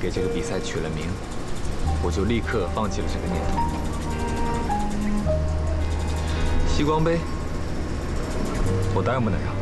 给这个比赛取了名，我就立刻放弃了这个念头。西光杯，我当然不能让。